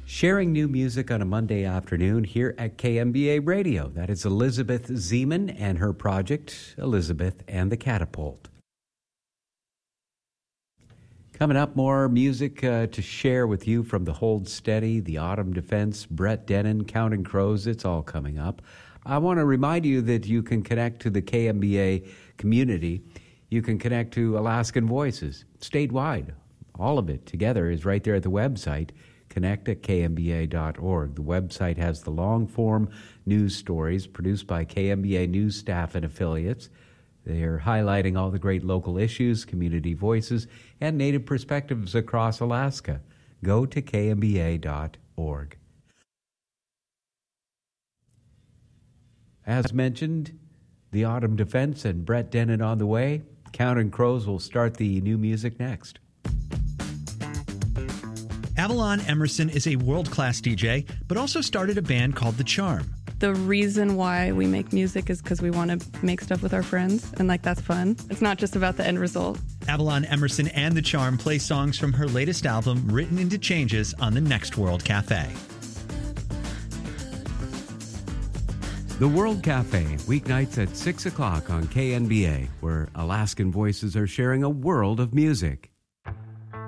Sharing new music on a Monday afternoon here at KMBA Radio. That is Elizabeth Zeman and her project, Elizabeth and the Catapult. Coming up, more music to share with you from the Hold Steady, the Autumn Defense, Brett Dennen, Counting Crows. It's all coming up. I want to remind you that you can connect to the KMBA community. You can connect to Alaskan Voices statewide. All of it together is right there at the website, connect@kmba.org. The website has the long-form news stories produced by KMBA news staff and affiliates. They're highlighting all the great local issues, community voices, and Native perspectives across Alaska. Go to kmba.org. As mentioned, the Autumn Defense and Brett Dennen on the way. Counting Crows will start the new music next. Avalon Emerson is a world-class DJ, but also started a band called The Charm. The reason why we make music is because we want to make stuff with our friends, and that's fun. It's not just about the end result. Avalon Emerson and The Charm play songs from her latest album, Written into Changes, on the Next World Cafe. The World Cafe, weeknights at 6 o'clock on KNBA, where Alaskan voices are sharing a world of music.